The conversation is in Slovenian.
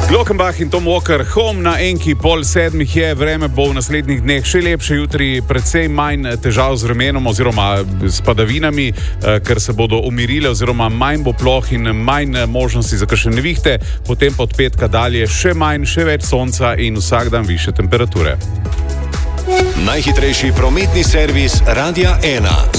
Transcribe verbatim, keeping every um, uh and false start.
Glockenbach in Tom Walker, Home na enki, pol sedmih je, vreme bo v naslednjih dneh še lepše, jutri predvsej manj težav z vremenom oziroma s padavinami, ker se bodo umirile oziroma manj bo ploh in manj možnosti za kakšne nevihte, potem pa od petka dalje še manj, še več sonca in vsak dan višje temperature. Najhitrejši prometni servis Radia ena.